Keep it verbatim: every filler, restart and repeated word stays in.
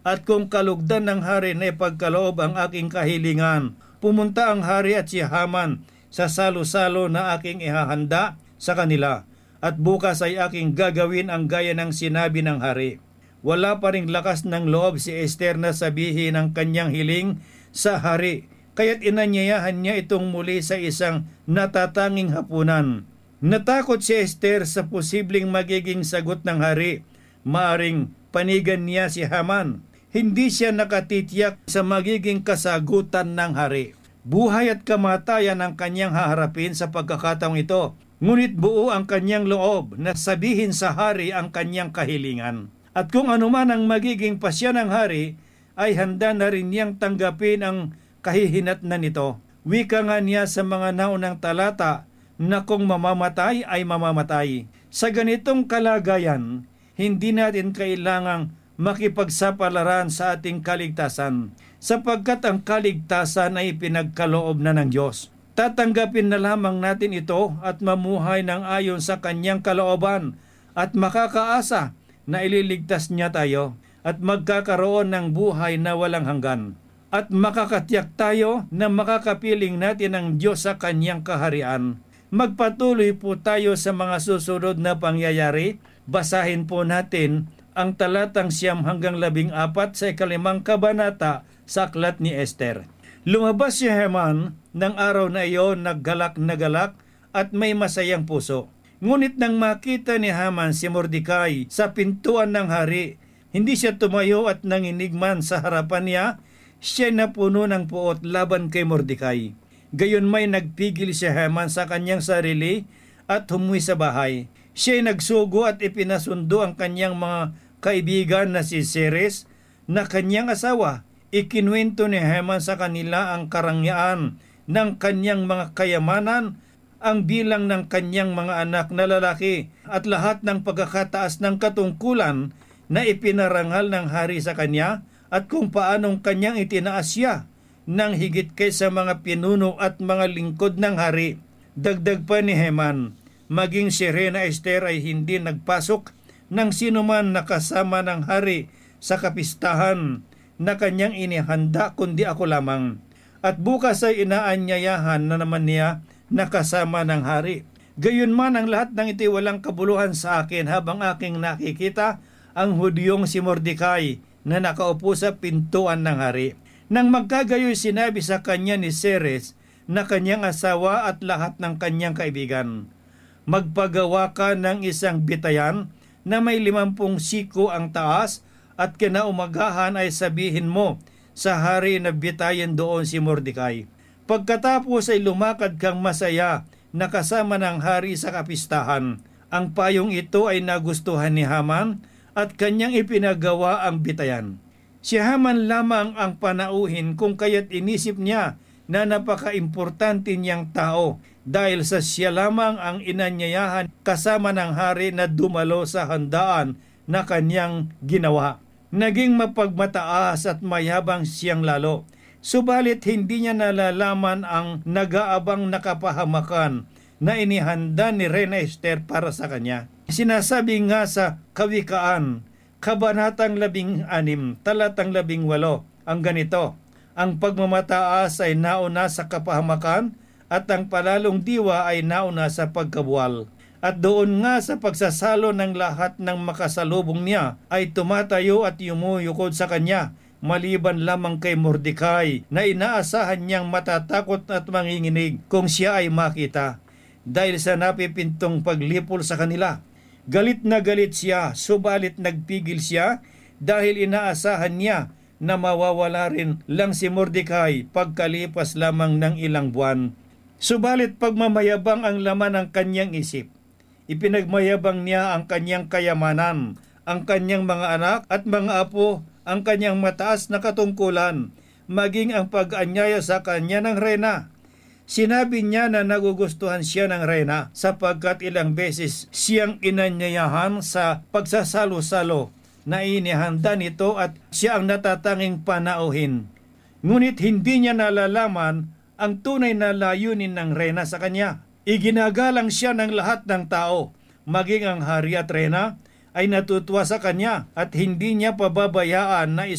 At kung kalugdan ng hari na ipagkaloob ang aking kahilingan, pumunta ang hari at si Haman sa salo-salo na aking ihahanda sa kanila. At bukas ay aking gagawin ang gaya ng sinabi ng hari. Wala pa ring lakas ng loob si Esther na sabihin ang kanyang hiling sa hari, kaya't inanyayahan niya itong muli sa isang natatanging hapunan. Natakot si Esther sa posibleng magiging sagot ng hari. Maaring panigan niya si Haman. Hindi siya nakatitiyak sa magiging kasagutan ng hari. Buhay at kamatayan ang kanyang haharapin sa pagkakataong ito. Ngunit buo ang kanyang loob na sabihin sa hari ang kanyang kahilingan. At kung anuman ang magiging pasya ng hari, ay handa na rin niyang tanggapin ang kahihinatnan nito. Wika nga niya sa mga naunang talata na kung mamamatay ay mamamatay. Sa ganitong kalagayan, hindi natin kailangang makipagsapalaran sa ating kaligtasan, sapagkat ang kaligtasan ay pinagkaloob na ng Diyos. Tatanggapin na lamang natin ito at mamuhay ng ayon sa kanyang kalooban at makakaasa na ililigtas niya tayo at magkakaroon ng buhay na walang hanggan. At makakatiyak tayo na makakapiling natin ang Diyos sa kanyang kaharian. Magpatuloy po tayo sa mga susunod na pangyayari. Basahin po natin ang talatang siyam hanggang labing apat sa ikalimang kabanata sa aklat ni Esther. Lumabas si Haman ng araw na iyon, naggalak na galak at may masayang puso. Ngunit nang makita ni Haman si Mordecai sa pintuan ng hari, hindi siya tumayo at nanginigman sa harapan niya. Siya napuno ng puot laban kay Mordecai. Gayon may nagpigil si Haman sa kanyang sarili at humuwi sa bahay. Siya'y nagsugo at ipinasundo ang kanyang mga kaibigan na si Zeres na kanyang asawa. Ikinuwento ni Haman sa kanila ang karangyaan ng kanyang mga kayamanan, ang bilang ng kanyang mga anak na lalaki at lahat ng pagkakataas ng katungkulan na ipinarangal ng hari sa kanya at kung paanong kanyang itinaas siya ng higit kaysa mga pinuno at mga lingkod ng hari. Dagdag pa ni Haman, maging si Reyna Esther ay hindi nagpasok ng sinuman na kasama ng hari sa kapistahan na kanyang inihanda kundi ako lamang. At bukas ay inaanyayahan na naman niya na kasama ng hari. Gayunman ang lahat ng ito'y walang kabuluhan sa akin habang aking nakikita ang Hudyong si Mordecai na nakaupo sa pintuan ng hari. Nang magkagayoy sinabi sa kanya ni Zeres na kanyang asawa at lahat ng kanyang kaibigan, magpagawa ka ng isang bitayan na may limampung siko ang taas at kinaumagahan ay sabihin mo sa hari na bitayan doon si Mordecai. Pagkatapos ay lumakad kang masaya na kasama ng hari sa kapistahan. Ang payong ito ay nagustuhan ni Haman at kanyang ipinagawa ang bitayan. Si Haman lamang ang panauhin kung kaya't inisip niya na napaka-importante niyang tao dahil sa siya lamang ang inanyayahan kasama ng hari na dumalo sa handaan na kanyang ginawa. Naging mapagmataas at mayabang siyang lalo. Subalit hindi niya nalalaman ang nag-aabang nakapahamakan na inihanda ni Reyna Esther para sa kanya. Sinasabi nga sa Kawikaan, Kabanatang labing anim, talatang labing walo, ang ganito, ang pagmamataas ay nauna sa kapahamakan at ang palalong diwa ay nauna sa pagkabuwal. At doon nga sa pagsasalo ng lahat ng makasalubong niya ay tumatayo at yumuyukod sa kanya, maliban lamang kay Mordecai na inaasahan niyang matatakot at manginginig kung siya ay makita dahil sa napipintong paglipol sa kanila. Galit na galit siya, subalit nagpigil siya dahil inaasahan niya na mawawala rin lang si Mordecai pagkalipas lamang ng ilang buwan. Subalit pagmamayabang ang laman ng kanyang isip. Ipinagmayabang niya ang kanyang kayamanan, ang kanyang mga anak at mga apo, ang kanyang mataas na katungkulan, maging ang pag-anyaya sa kanya ng reyna. Sinabi niya na nagugustuhan siya ng reyna sapagkat ilang beses siyang inanyayahan sa pagsasalo-salo na inihanda nito at siya ang natatanging panauhin. Ngunit hindi niya nalalaman ang tunay na layunin ng reyna sa kanya. Iginagalang siya ng lahat ng tao, maging ang hari at reyna ay natutuwa sa kanya at hindi niya pababayaan na